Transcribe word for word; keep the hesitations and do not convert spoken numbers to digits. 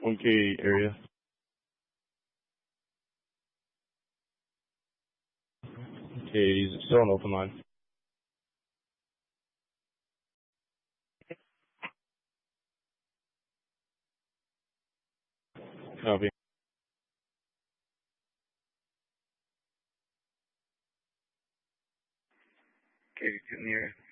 one K area. Okay, he's still on open line. Copy. Okay, get in the area.